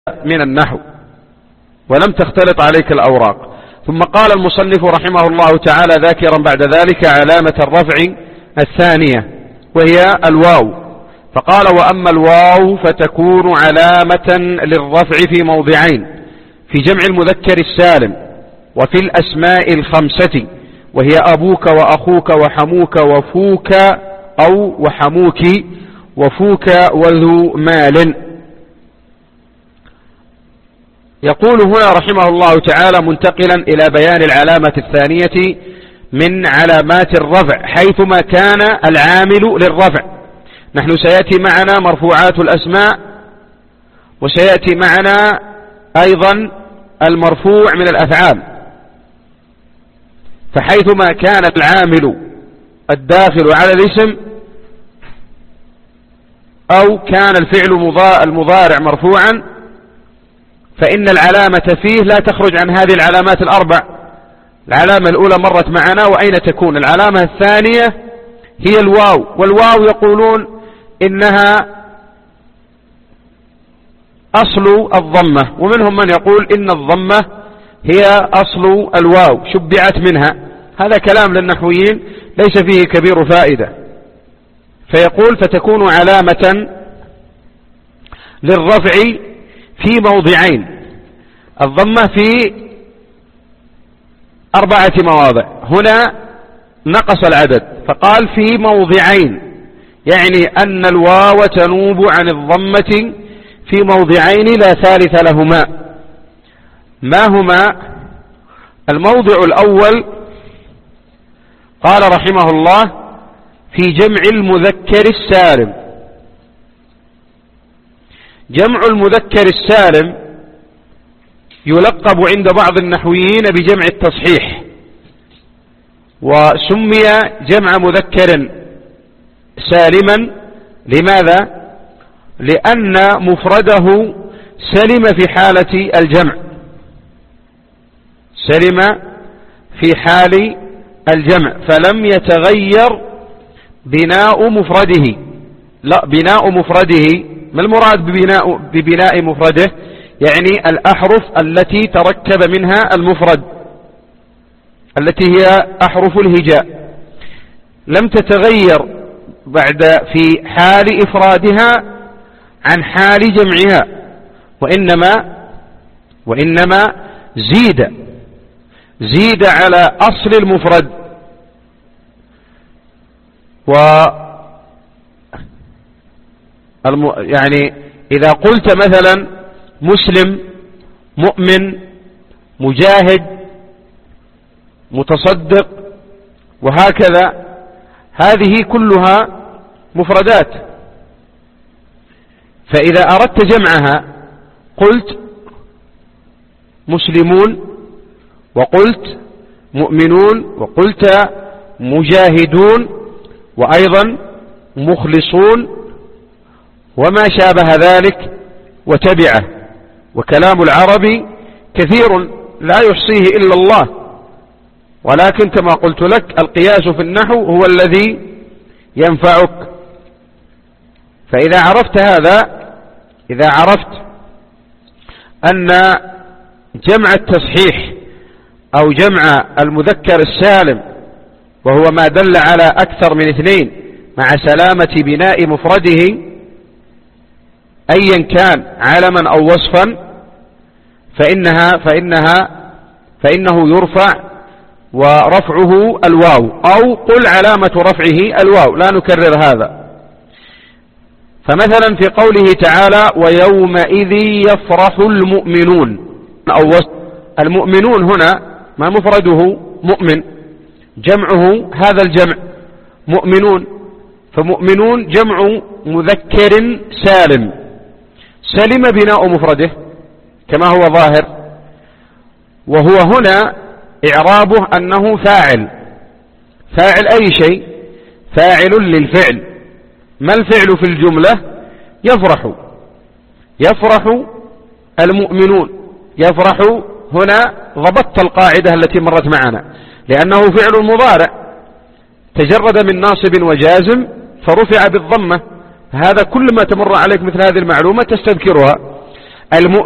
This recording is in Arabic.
من النحو ولم تختلط عليك الأوراق. ثم قال المصنف رحمه الله تعالى ذاكرا بعد ذلك علامة الرفع الثانية وهي الواو، فقال: وأما الواو فتكون علامة للرفع في موضعين: في جمع المذكر السالم وفي الأسماء الخمسة، وهي أبوك وأخوك وحموك وفوك أو وحموك وفوك وذو مال. يقول هنا رحمه الله تعالى منتقلا إلى بيان العلامة الثانية من علامات الرفع حيثما كان العامل للرفع. نحن سيأتي معنا مرفوعات الأسماء، وسيأتي معنا أيضا المرفوع من الأفعال. فحيثما كان العامل الداخل على الاسم أو كان الفعل المضارع مرفوعا فإن العلامة فيه لا تخرج عن هذه العلامات الأربع. العلامة الأولى مرت معنا، وأين تكون؟ العلامة الثانية هي الواو، والواو يقولون إنها أصل الضمة، ومنهم من يقول إن الضمة هي أصل الواو شبعت منها. هذا كلام للنحويين ليس فيه كبير فائدة. فيقول: فتكون علامة للرفع في موضعين. الضمة في 4 مواضع، هنا نقص العدد فقال في موضعين، يعني أن الواو تنوب عن الضمة في موضعين لا ثالث لهما. ما هما؟ الموضع الأول قال رحمه الله: في جمع المذكر السالم. جمع المذكر السالم يلقب عند بعض النحويين بجمع التصحيح، وسمي جمع مذكر سالما. لماذا؟ لأن مفرده سلم في حالة الجمع، سلم في حال الجمع، فلم يتغير بناء مفرده. لا، بناء مفرده، ما المراد ببناء مفرده؟ يعني الأحرف التي تركب منها المفرد التي هي أحرف الهجاء لم تتغير بعد في حال إفرادها عن حال جمعها، وإنما زيد على أصل المفرد. يعني إذا قلت مثلا مسلم، مؤمن، مجاهد، متصدق، وهكذا، هذه كلها مفردات. فإذا أردت جمعها قلت مسلمون، وقلت مؤمنون، وقلت مجاهدون، وأيضا مخلصون، وما شابه ذلك وتبعه. وكلام العرب كثير لا يحصيه إلا الله، ولكن كما قلت لك القياس في النحو هو الذي ينفعك. فإذا عرفت هذا، إذا عرفت أن جمع التصحيح أو جمع المذكر السالم وهو ما دل على أكثر من 2 مع سلامة بناء مفرده أيا كان علما أو وصفا فإنه يرفع ورفعه الواو، أو قل علامة رفعه الواو، لا نكرر هذا. فمثلا في قوله تعالى: ويومئذ يفرح المؤمنون، أو وصف المؤمنون هنا ما مفرده مؤمن، جمعه هذا الجمع مؤمنون، فمؤمنون جمع مذكر سالم، سلم بناء مفرده كما هو ظاهر، وهو هنا إعرابه أنه فاعل أي شيء؟ فاعل للفعل. ما الفعل في الجملة؟ يفرح المؤمنون. يفرح هنا ضبطت القاعدة التي مرت معنا، لأنه فعل مضارع تجرد من ناصب وجازم فرفع بالضمة. هذا كل ما تمر عليك مثل هذه المعلومة تستذكرها.